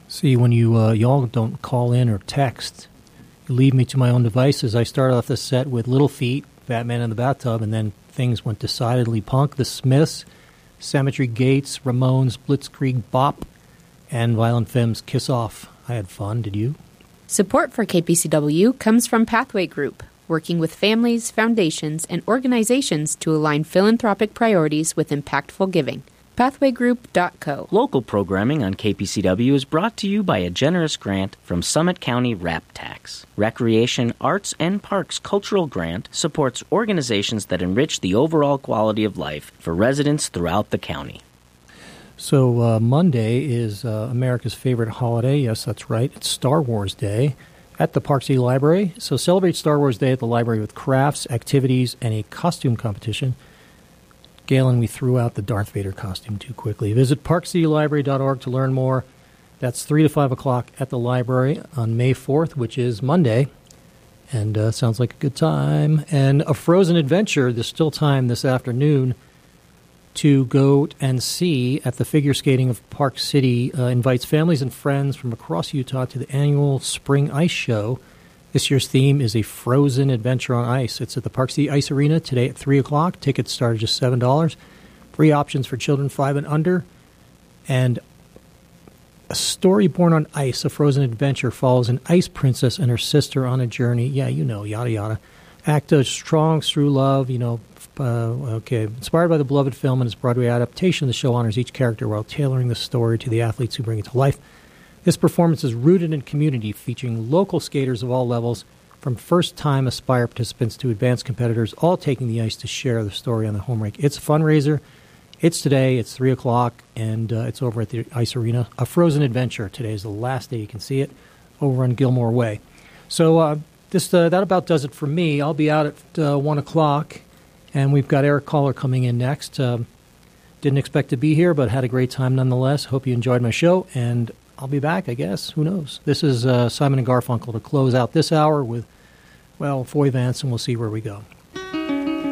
See, when y'all don't call in or text, you leave me to my own devices. I started off the set with Little Feat, Batman in the Bathtub, and then things went decidedly punk. The Smiths, Cemetery Gates, Ramones, Blitzkrieg Bop, and Violent Femmes Kiss Off. I had fun. Did you? Support for KPCW comes from Pathway Group, working with families, foundations, and organizations to align philanthropic priorities with impactful giving. Pathwaygroup.co. Local programming on KPCW is brought to you by a generous grant from Summit County Rap Tax. Recreation, Arts, and Parks Cultural Grant supports organizations that enrich the overall quality of life for residents throughout the county. So Monday is America's favorite holiday. Yes, that's right. It's Star Wars Day at the Park City Library. So celebrate Star Wars Day at the library with crafts, activities, and a costume competition. Galen, we threw out the Darth Vader costume too quickly. Visit parkcitylibrary.org to learn more. That's 3 to 5 o'clock at the library on May 4th, which is Monday. And sounds like a good time. And a Frozen Adventure, there's still time this afternoon to go and see at the figure skating of Park City. Invites families and friends from across Utah to the annual Spring Ice Show. This year's theme is a Frozen Adventure on Ice. It's at the Park City Ice Arena today at 3 o'clock. Tickets start at just $7. Free options for children 5 and under. And A Story Born on Ice, a Frozen Adventure, follows an ice princess and her sister on a journey. Yeah, you know, yada, yada. Act of strong, true love, inspired by the beloved film and its Broadway adaptation, the show honors each character while tailoring the story to the athletes who bring it to life. This performance is rooted in community, featuring local skaters of all levels, from first-time Aspire participants to advanced competitors, all taking the ice to share the story on the home rink. It's a fundraiser. It's today. It's 3 o'clock, and it's over at the Ice Arena. A Frozen Adventure. Today is the last day you can see it over on Gilmore Way. So that about does it for me. I'll be out at 1 o'clock, and we've got Eric Caller coming in next. Didn't expect to be here, but had a great time nonetheless. Hope you enjoyed my show, and I'll be back, I guess. Who knows? This is Simon and Garfunkel to close out this hour with, Foy Vance, and we'll see where we go.